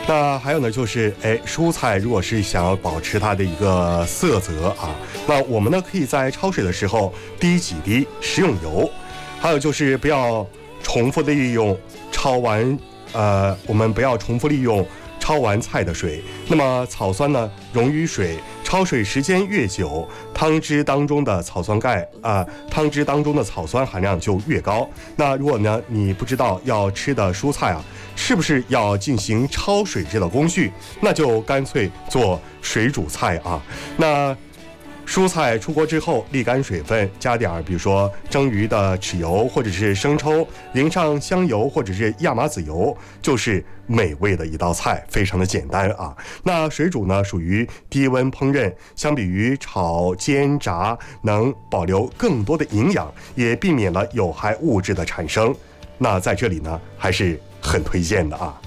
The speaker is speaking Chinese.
那还有呢，就是蔬菜如果是想要保持它的一个色泽啊，那我们呢可以在焯水的时候滴几滴食用油，还有就是不要重复的利用我们不要重复利用焯完菜的水。那么草酸呢溶于水，焯水时间越久，汤汁当中的草酸含量就越高。那如果呢你不知道要吃的蔬菜啊是不是要进行焯水这道工序，那就干脆做水煮菜啊。那蔬菜出锅之后沥干水分，加点比如说蒸鱼的豉油或者是生抽，淋上香油或者是亚麻籽油，就是美味的一道菜，非常的简单啊。那水煮呢属于低温烹饪，相比于炒煎炸能保留更多的营养，也避免了有害物质的产生。那在这里呢还是很推荐的啊。